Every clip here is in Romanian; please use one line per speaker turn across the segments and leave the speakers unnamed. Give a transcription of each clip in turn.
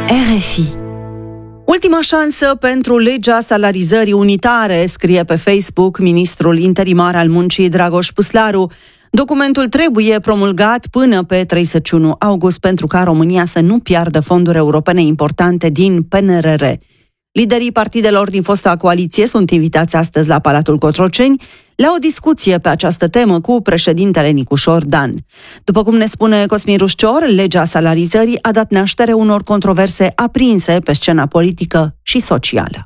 RFI. Ultima șansă pentru legea salarizării unitare, scrie pe Facebook ministrul interimar al muncii Dragoș Păslaru. Documentul trebuie promulgat până pe 31 august pentru ca România să nu piardă fonduri europene importante din PNRR. Liderii partidelor din fosta coaliție sunt invitați astăzi la Palatul Cotroceni la o discuție pe această temă cu președintele Nicușor Dan. După cum ne spune Cosmin Rușcior, legea salarizării a dat naștere unor controverse aprinse pe scena politică și socială.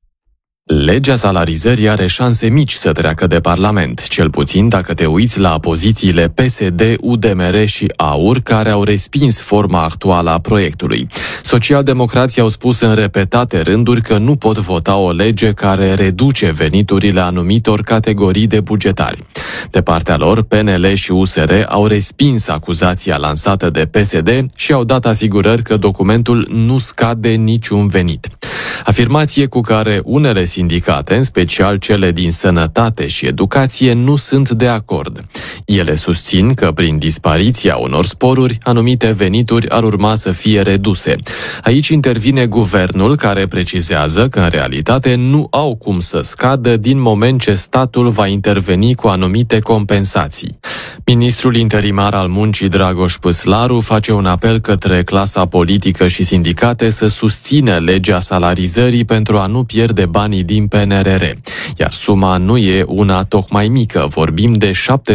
Legea salarizării are șanse mici să treacă de Parlament, cel puțin dacă te uiți la pozițiile PSD, UDMR și AUR, care au respins forma actuală a proiectului. Socialdemocrații au spus în repetate rânduri că nu pot vota o lege care reduce veniturile anumitor categorii de bugetari. De partea lor, PNL și USR au respins acuzația lansată de PSD și au dat asigurări că documentul nu scade niciun venit. Afirmație cu care unele sindicate, în special cele din sănătate și educație, nu sunt de acord. Ele susțin că prin dispariția unor sporuri, anumite venituri ar urma să fie reduse. Aici intervine guvernul, care precizează că în realitate nu au cum să scadă din moment ce statul va interveni cu anumite compensații. Ministrul interimar al muncii Dragoș Păslaru face un apel către clasa politică și sindicate să susțină legea salarizării pentru a nu pierde banii din PNRR. Iar suma nu e una tocmai mică, vorbim de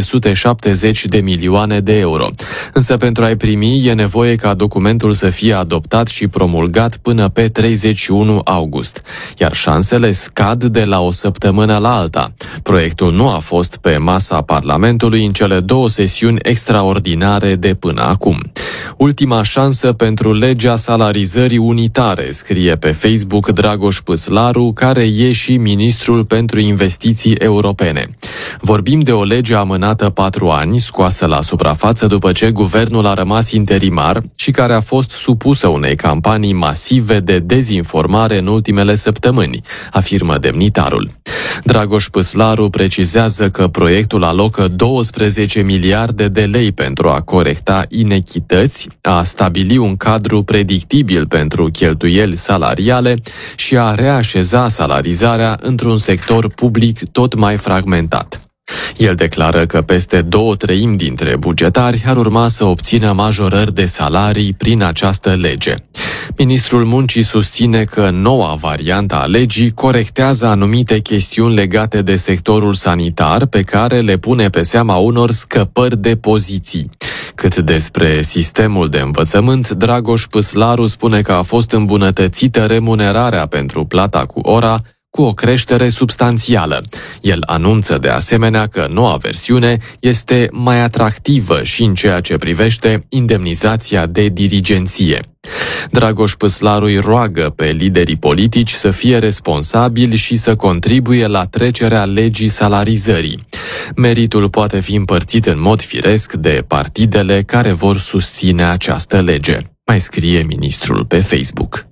770 de milioane de euro. Însă pentru a-i primi e nevoie ca documentul să fie adoptat și promulgat până pe 31 august. Iar șansele scad de la o săptămână la alta. Proiectul nu a fost pe masa Parlamentului în cele două sesiuni extraordinare de până acum. Ultima șansă pentru legea salarizării unitare, scrie pe Facebook Dragoș Păslaru, care e și ministrul pentru investiții europene. Vorbim de o lege amânată 4 ani, scoasă la suprafață după ce guvernul a rămas interimar și care a fost supusă unei campanii masive de dezinformare în ultimele săptămâni, afirmă demnitarul. Dragoș Păslaru precizează că proiectul alocă 12 miliarde de lei pentru a corecta inechități, a stabili un cadru predictibil pentru cheltuieli salariale și a reașeza salarizarea într-un sector public tot mai fragmentat. El declară că peste 2/3 dintre bugetari ar urma să obțină majorări de salarii prin această lege. Ministrul Muncii susține că noua variantă a legii corectează anumite chestiuni legate de sectorul sanitar pe care le pune pe seama unor scăpări de poziții. Cât despre sistemul de învățământ, Dragoș Păslaru spune că a fost îmbunătățită remunerarea pentru plata cu ora, cu o creștere substanțială. El anunță de asemenea că noua versiune este mai atractivă și în ceea ce privește indemnizația de dirigenție. Dragoș Păslaru îi roagă pe liderii politici să fie responsabili și să contribuie la trecerea legii salarizării. Meritul poate fi împărțit în mod firesc de partidele care vor susține această lege, mai scrie ministrul pe Facebook.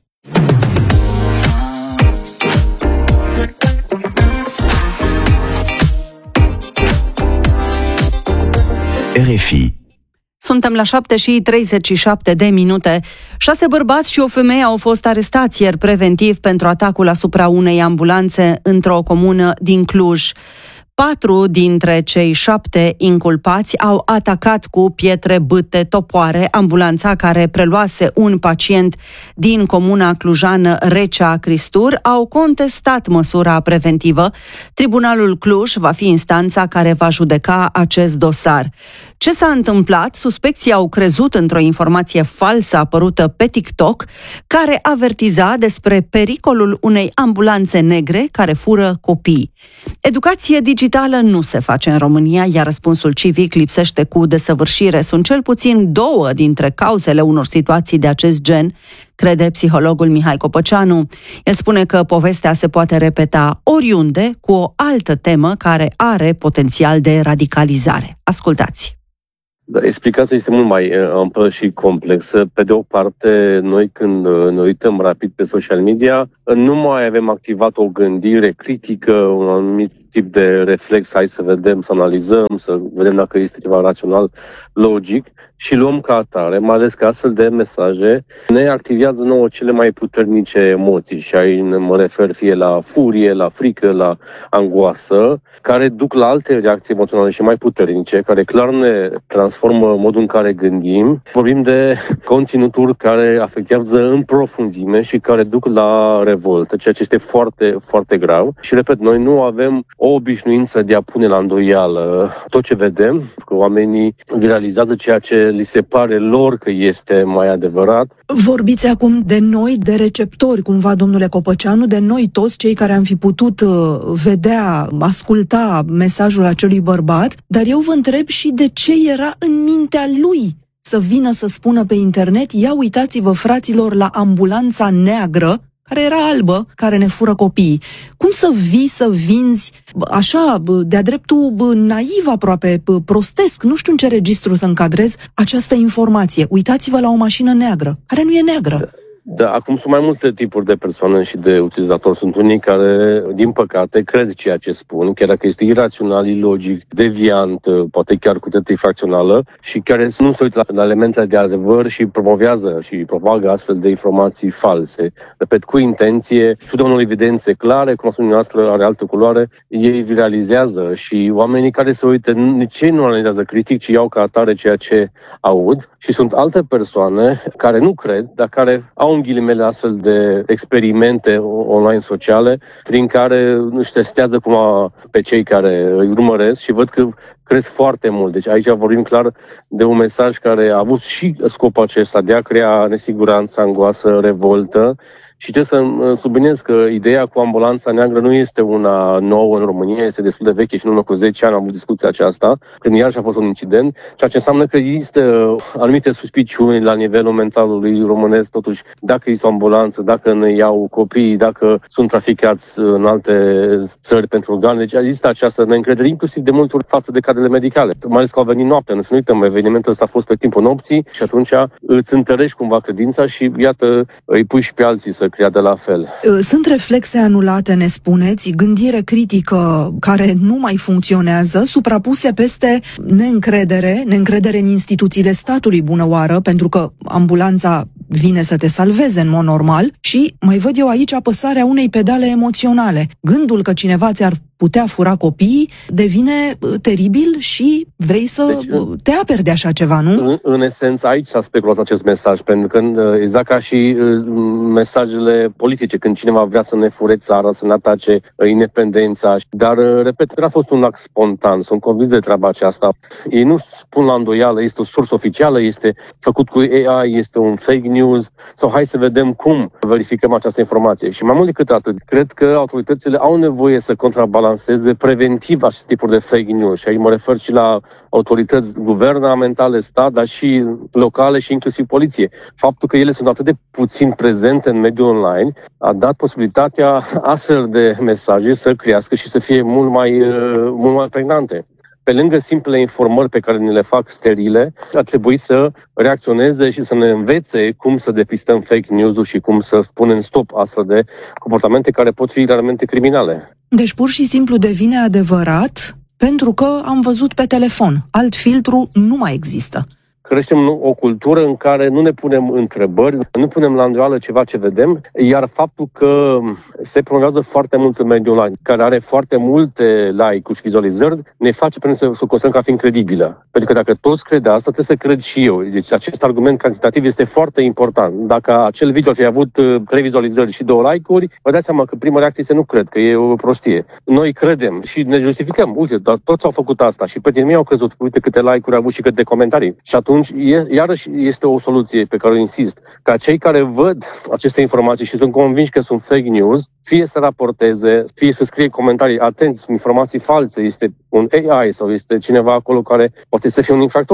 RFI. Suntem la 7:37 de minute. 6 bărbați și o femeie au fost arestați ieri preventiv pentru atacul asupra unei ambulanțe într-o comună din Cluj. 4 dintre cei 7 inculpați au atacat cu pietre, bâte, topoare ambulanța care preluase un pacient din comuna clujană Recea Cristur. Au contestat măsura preventivă. Tribunalul Cluj va fi instanța care va judeca acest dosar. Ce s-a întâmplat? Suspecții au crezut într-o informație falsă apărută pe TikTok, care avertiza despre pericolul unei ambulanțe negre care fură copii. Educație digitală nu se face în România, iar răspunsul civic lipsește cu desăvârșire. Sunt cel puțin 2 dintre cauzele unor situații de acest gen, crede psihologul Mihai Copăceanu. El spune că povestea se poate repeta oriunde cu o altă temă care are potențial de radicalizare. Ascultați!
Da, explicația este mult mai amplă și complexă. Pe de o parte, noi când ne uităm rapid pe social media, nu mai avem activat o gândire critică, un anumit tip de reflex, hai să vedem, să analizăm, să vedem dacă este ceva rațional, logic și luăm ca atare, mai ales că astfel de mesaje ne activează nouă cele mai puternice emoții și aici mă refer fie la furie, la frică, la angoasă, care duc la alte reacții emoționale și mai puternice, care clar ne transformă modul în care gândim. Vorbim de conținuturi care afectează în profunzime și care duc la revoltă, ceea ce este foarte, foarte grav. Și repet, noi nu avem o obișnuință de a pune la îndoială tot ce vedem, că oamenii viralizează ceea ce li se pare lor că este mai adevărat.
Vorbiți acum de noi, de receptori, cumva, domnule Copăceanu, de noi toți cei care am fi putut vedea, asculta mesajul acelui bărbat, dar eu vă întreb și de ce era în mintea lui să vină să spună pe internet: ia uitați-vă, fraților, la ambulanța neagră, care era albă, care ne fură copiii. Cum să vii să vinzi așa, de-a dreptul naiv aproape, prostesc, nu știu în ce registru să încadrez această informație. Uitați-vă la o mașină neagră, care nu e neagră.
Da, acum sunt mai multe tipuri de persoane și de utilizatori. Sunt unii care, din păcate, cred ceea ce spun, chiar dacă este irațional, ilogic, deviant, poate chiar cu tătă infracțională, și care nu se uită la elementele de adevăr și promovează și propagă astfel de informații false. Repet, cu intenție, ciuda unor evidențe clare, cum a spus noastră, are altă culoare, ei viralizează și oamenii care se uită, nici ei nu analizează critic, ci iau ca atare ceea ce aud. Și sunt alte persoane care nu cred, dar care au în ghilimele astfel de experimente online sociale prin care își testează cumva pe cei care îi urmăresc și văd că cresc foarte mult. Deci aici vorbim clar de un mesaj care a avut și scopul acesta de a crea nesiguranță, angoasă, revoltă. Și trebuie să subliniez că ideea cu ambulanța neagră nu este una nouă în România, este destul de veche și în urmă cu 10 ani am avut discuția aceasta, când iarăși a fost un incident, ceea ce înseamnă că există anumite suspiciuni la nivelul mentalului românesc, totuși, dacă este o ambulanță, dacă ne iau copiii, dacă sunt traficați în alte țări pentru organe. Deci există această neîncredere, inclusiv de multe ori față de cadrele medicale. Mai ales că au venit noaptea, nu uităm, evenimentul ăsta a fost pe timpul nopții și atunci îți întărești cumva credința și iată, îi pui și pe alții să creadă la fel.
Sunt reflexe anulate, ne spuneți, gândire critică care nu mai funcționează, suprapuse peste neîncredere în instituțiile statului, bună oară, pentru că ambulanța vine să te salveze în mod normal, și mai văd eu aici apăsarea unei pedale emoționale. Gândul că cineva ți-ar putea fura copiii devine teribil și vrei să te aperi de așa ceva, nu?
În esență, aici s-a speculat acest mesaj, pentru că exact ca și mesajele politice, când cineva vrea să ne fure țara, să ne atace independența. Dar, repet, nu a fost un act spontan, sunt convins de treaba aceasta. Ei nu spun la îndoială, este o sursă oficială, este făcut cu AI, este un fake news, sau hai să vedem cum verificăm această informație. Și mai mult decât atât, cred că autoritățile au nevoie să contrabalanceze preventiv acest tipuri de fake news. Și aici mă refer și la autorități guvernamentale, stat, dar și locale și inclusiv poliție. Faptul că ele sunt atât de puțin prezente în mediul online a dat posibilitatea astfel de mesaje să crească și să fie mult mai pregnante. Pe lângă simplele informări pe care ne le fac sterile, ar trebui să reacționeze și să ne învețe cum să depistăm fake news-ul și cum să spunem stop astfel de comportamente care pot fi realmente criminale.
Deci pur și simplu devine adevărat pentru că am văzut pe telefon. Alt filtru nu mai există.
Creștem o cultură în care nu ne punem întrebări, nu punem la îndoială ceva ce vedem, iar faptul că se promovează foarte mult în mediul online, care are foarte multe like-uri și vizualizări, ne face pe noi să o considerăm ca fiind credibilă. Pentru că dacă toți cred asta, trebuie să cred și eu. Deci acest argument cantitativ este foarte important. Dacă acel video ar fi avut 3 vizualizări și 2 like-uri, vă dați seama că prima reacție este nu cred, că e o prostie. Noi credem și ne justificăm. Uite, dar toți au făcut asta și pe mine au crezut, uite câte like-uri au avut și câte comentarii. Și atunci, iarăși este o soluție pe care o insist, ca cei care văd aceste informații și sunt convinși că sunt fake news, fie să raporteze, fie să scrie comentarii, atenți, sunt informații false, este un AI sau este cineva acolo care poate să fie un infractor.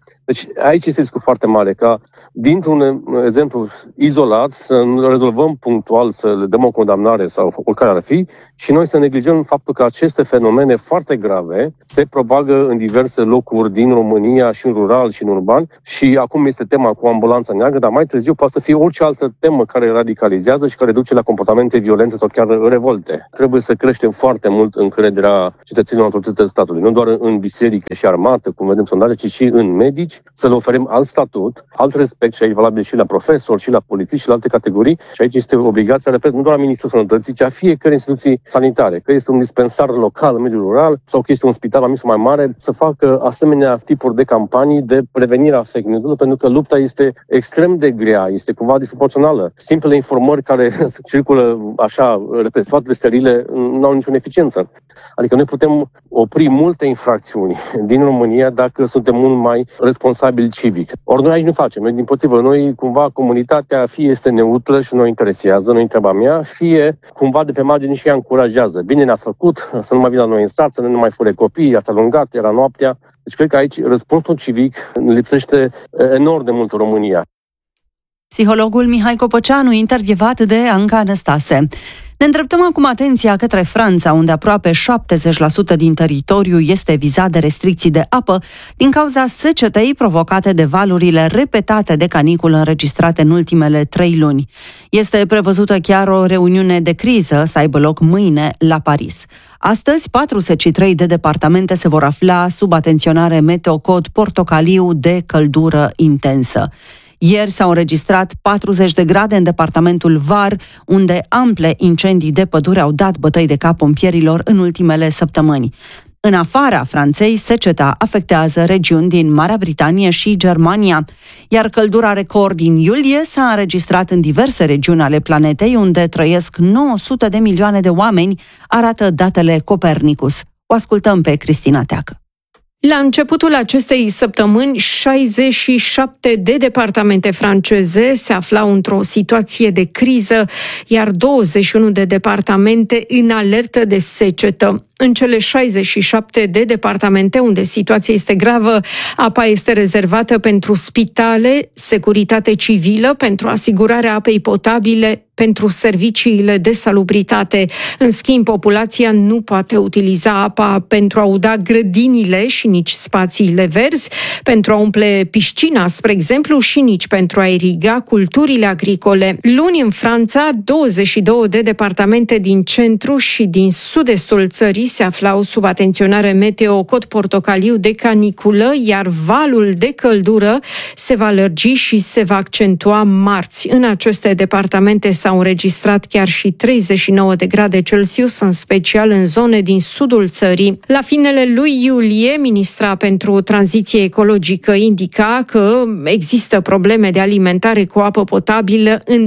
Deci aici este riscul foarte mare ca dintr-un exemplu izolat să rezolvăm punctual, să le dăm o condamnare sau oricare ar fi și noi să neglijăm faptul că aceste fenomene foarte grave se propagă în diverse locuri din România și în rural și în urban și acum este tema cu ambulanța neagră, dar mai târziu poate să fie orice altă temă care radicalizează și care duce la comportamente violente sau chiar revolte. Trebuie să creștem foarte mult încrederea cetățenilor în autoritățile statului, nu doar în biserică și armată, cum vedem sondaje, ci și în medici, să le oferim alt statut, alt respect și aici valabil și la profesori, și la polițiști și la alte categorii. Și aici este obligația, repet, nu doar a Ministrului Sănătății, ci a fiecare instituții sanitare, că este un dispensar local în mediul rural sau că este un spital mai mic sau mai mare, să facă asemenea tipuri de campanii de prevenire a fake news-urilor, pentru că lupta este extrem de grea, este cumva disproporțională. Simplele informări care circulă așa, repet, sfaturile sterile, nu au niciun eficiență. Adică noi putem opri multe infracțiuni din România dacă suntem mult mai responsabili civic. Ori noi aici nu facem. Noi, dimpotrivă, noi cumva comunitatea fie este neutră și nu interesează, nu-i treaba mea, fie cumva de pe margine și ea încurajează. Bine ne-ați făcut, să nu mai vină la noi în sat, să nu mai fure copii, ați alungat, era noaptea. Deci cred că aici răspunsul civic lipsește enorm de mult în România.
Psihologul Mihai Copăceanu, intervievat de Anca Năstase. Ne îndreptăm acum atenția către Franța, unde aproape 70% din teritoriu este vizat de restricții de apă din cauza secetei provocate de valurile repetate de caniculă înregistrate în ultimele 3 luni. Este prevăzută chiar o reuniune de criză să aibă loc mâine la Paris. Astăzi, 43 de departamente se vor afla sub atenționare meteo-cod portocaliu de căldură intensă. Ieri s-au înregistrat 40 de grade în departamentul Var, unde ample incendii de pădure au dat bătăi de cap pompierilor în ultimele săptămâni. În afara Franței, seceta afectează regiuni din Marea Britanie și Germania, iar căldura record din iulie s-a înregistrat în diverse regiuni ale planetei, unde trăiesc 900 de milioane de oameni, arată datele Copernicus. O ascultăm pe Cristina Teacă.
La începutul acestei săptămâni, 67 de departamente franceze se aflau într-o situație de criză, iar 21 de departamente în alertă de secetă. În cele 67 de departamente unde situația este gravă, apa este rezervată pentru spitale, securitate civilă, pentru asigurarea apei potabile, pentru serviciile de salubritate. În schimb, populația nu poate utiliza apa pentru a uda grădinile și nici spațiile verzi, pentru a umple piscina, spre exemplu, și nici pentru a iriga culturile agricole. Luni, în Franța, 22 de departamente din centru și din sud-estul țării se aflau sub atenționare meteo cod portocaliu de caniculă, iar valul de căldură se va lărgi și se va accentua marți. În aceste departamente s-au înregistrat chiar și 39 de grade Celsius, în special în zone din sudul țării. La finele lui iulie, ministra pentru tranziție ecologică indica că există probleme de alimentare cu apă potabilă în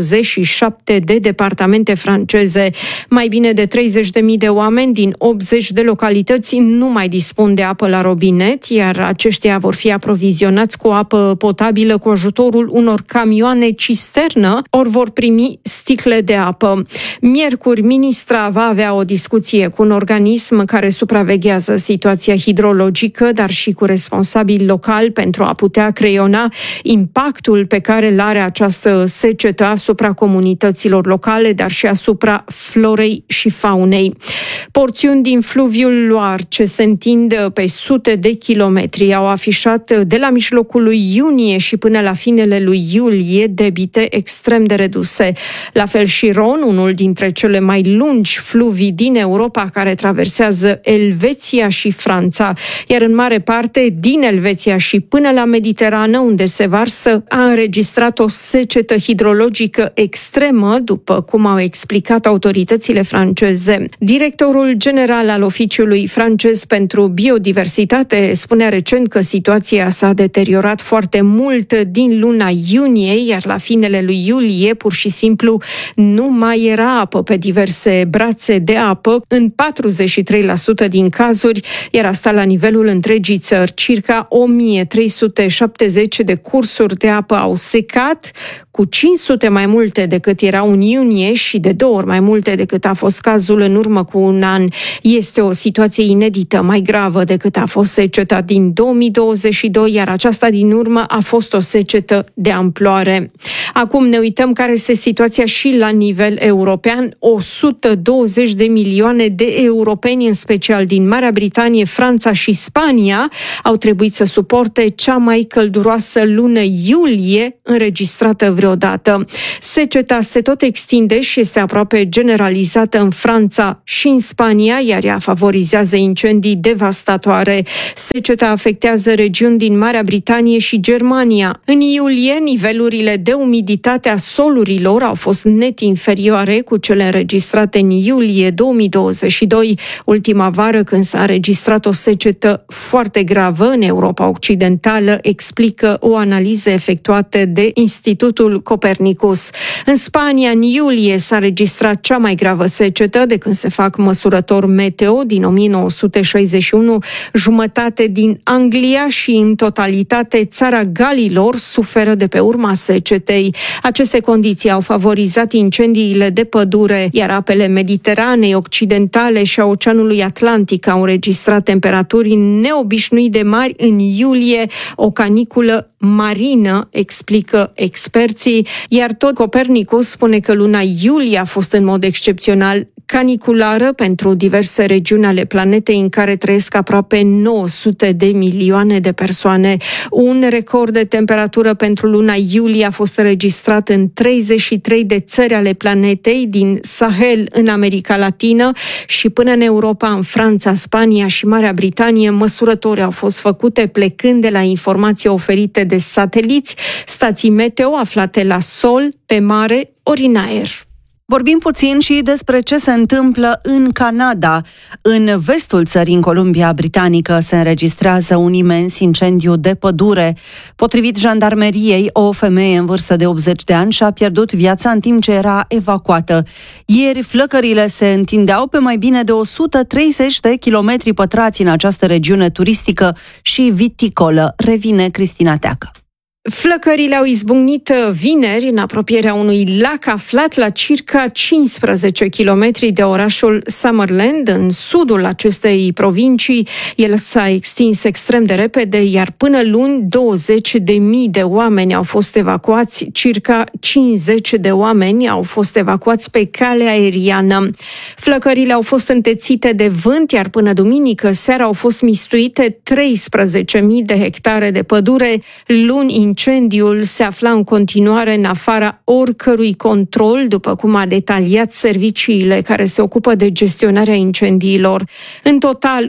47 de departamente franceze. Mai bine de 30.000 de oameni din 80 de localități nu mai dispun de apă la robinet, iar aceștia vor fi aprovizionați cu apă potabilă cu ajutorul unor camioane cisternă, ori vor primi sticle de apă. Miercuri, ministra va avea o discuție cu un organism care supraveghează situația hidrologică, dar și cu responsabili locali pentru a putea creiona impactul pe care îl are această secetă asupra comunităților locale, dar și asupra florei și faunei. Porțiuni din fluviul Loar, ce se întind pe sute de kilometri, au afișat de la mijlocul lui iunie și până la finele lui iulie debite extrem de reduse. La fel și Ron, unul dintre cele mai lungi fluvii din Europa, care traversează Elveția și Franța, iar în mare parte din Elveția și până la Mediterană, unde se varsă, a înregistrat o secetă hidrologică extremă, după cum au explicat autoritățile franceze. Directorul general al Oficiului francez pentru biodiversitate spunea recent că situația s-a deteriorat foarte mult din luna iunie, iar la finele lui iulie pur și simplu nu mai era apă pe diverse brațe de apă în 43% din cazuri, iar asta la nivelul întregii țări. Circa 1370 de cursuri de apă au secat, cu 500 mai multe decât erau în iunie și de 2 ori mai multe decât a fost cazul în urmă cu un an. Este o situație inedită, mai gravă decât a fost seceta din 2022, iar aceasta din urmă a fost o secetă de amploare. Acum ne uităm care este situația și la nivel european. 120 de milioane de europeni, în special din Marea Britanie, Franța și Spania, au trebuit să suporte cea mai călduroasă lună iulie înregistrată vreodată. Seceta se tot extinde și este aproape generalizată în Franța și în Spania, iar ea favorizează incendii devastatoare. Seceta afectează regiuni din Marea Britanie și Germania. În iulie, nivelurile de umiditate a solurilor au fost net inferioare cu cele înregistrate în iulie 2022, ultima vară când s-a înregistrat o secetă foarte gravă în Europa Occidentală, explică o analiză efectuată de Institutul Copernicus. În Spania, în iulie, s-a înregistrat cea mai gravă secetă de când se fac măsurători meteo din 1961, jumătate din Anglia și în totalitate țara Galilor suferă de pe urma secetei. Aceste condiții au favorizat incendiile de pădure, iar apele Mediteranei Occidentale și a Oceanului Atlantic au înregistrat temperaturi neobișnuit de mari în iulie, o caniculă marină, explică experții, iar tot Copernicus spune că luna iulie a fost în mod excepțional caniculară pentru diverse regiuni ale planetei în care trăiesc aproape 900 de milioane de persoane. Un record de temperatură pentru luna iulie a fost înregistrat în 33 de țări ale planetei, din Sahel în America Latină și până în Europa, în Franța, Spania și Marea Britanie. Măsurători au fost făcute plecând de la informații oferite de sateliți, stații meteo aflate la sol, pe mare ori în aer.
Vorbim puțin și despre ce se întâmplă în Canada. În vestul țării, în Columbia Britanică, se înregistrează un imens incendiu de pădure. Potrivit jandarmeriei, o femeie în vârstă de 80 de ani și-a pierdut viața în timp ce era evacuată. Ieri, flăcările se întindeau pe mai bine de 130 de kilometri pătrați în această regiune turistică și viticolă. Revine Cristina Teacă.
Flăcările au izbucnit vineri în apropierea unui lac aflat la circa 15 km de orașul Summerland, în sudul acestei provincii. El s-a extins extrem de repede, iar până luni 20.000 de oameni au fost evacuați, circa 50 de oameni au fost evacuați pe cale aeriană. Flăcările au fost întețite de vânt, iar până duminică seara au fost mistuite 13.000 de hectare de pădure. Luni incendiul se afla în continuare în afara oricărui control, după cum a detaliat serviciile care se ocupă de gestionarea incendiilor. În total,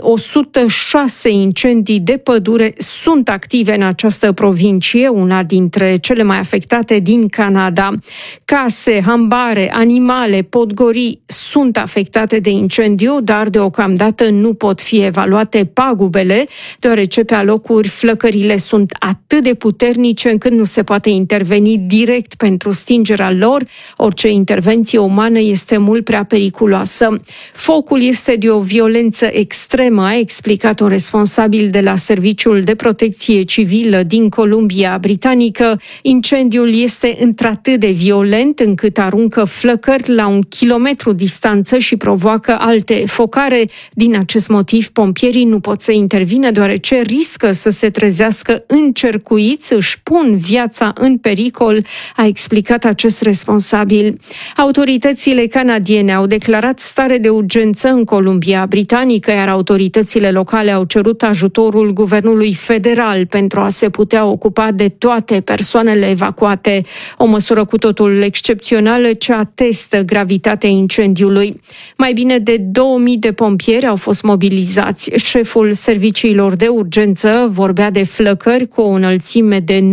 106 incendii de pădure sunt active în această provincie, una dintre cele mai afectate din Canada. Case, hambare, animale, podgorii sunt afectate de incendiu, dar deocamdată nu pot fi evaluate pagubele, deoarece pe alocuri flăcările sunt atât de puternice încât nu se poate interveni direct pentru stingerea lor. Orice intervenție umană este mult prea periculoasă. Focul este de o violență extremă, a explicat un responsabil de la Serviciul de Protecție Civilă din Columbia Britanică. Incendiul este într-atât de violent încât aruncă flăcări la 1 kilometru distanță și provoacă alte focare. Din acest motiv, pompierii nu pot să intervină, deoarece riscă să se trezească încercuiți, își pun viața în pericol, a explicat acest responsabil. Autoritățile canadiene au declarat stare de urgență în Columbia Britanică, iar autoritățile locale au cerut ajutorul guvernului federal pentru a se putea ocupa de toate persoanele evacuate. O măsură cu totul excepțională ce atestă gravitatea incendiului. Mai bine de 2000 de pompieri au fost mobilizați. Șeful serviciilor de urgență vorbea de flăcări cu o înălțime de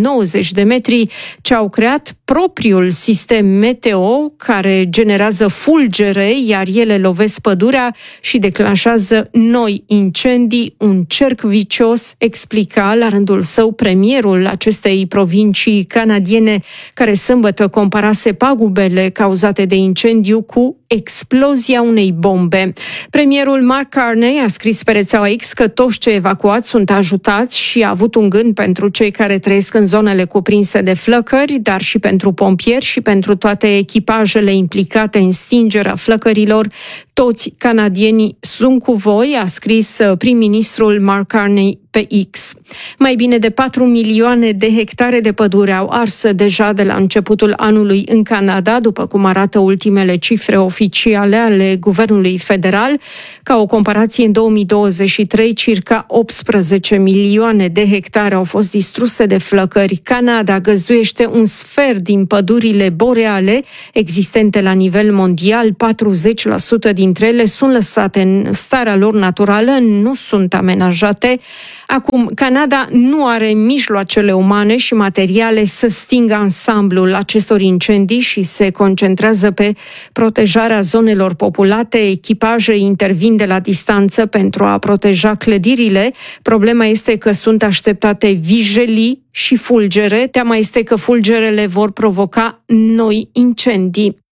90 de metri, ce au creat propriul sistem meteo care generează fulgere, iar ele lovesc pădurea și declanșează noi incendii, un cerc vicios, explica la rândul său premierul acestei provincii canadiene, care sâmbătă comparase pagubele cauzate de incendiu cu explozia unei bombe. Premierul Mark Carney a scris pe rețeaua X că toți cei evacuați sunt ajutați și a avut un gând pentru cei care trăiesc în zonele cuprinse de flăcări, dar și pentru pompieri și pentru toate echipajele implicate în stingerea flăcărilor. Toți canadienii sunt cu voi, a scris prim-ministrul Mark Carney pe X. Mai bine de 4 milioane de hectare de pădure au ars deja de la începutul anului în Canada, după cum arată ultimele cifre oficiale ale guvernului federal. Ca o comparație, în 2023, circa 18 milioane de hectare au fost distruse de flăcări. Canada găzduiește un sfert din pădurile boreale existente la nivel mondial. 40% dintre ele sunt lăsate în starea lor naturală, nu sunt amenajate. Acum, Canada nu are mijloacele umane și materiale să stingă ansamblul acestor incendii și se concentrează pe protejarea zonelor populate. Echipaje intervin de la distanță pentru a proteja clădirile. Problema este că sunt așteptate vijelii și fulgere. Teama este că fulgerele vor provoca noi incendii.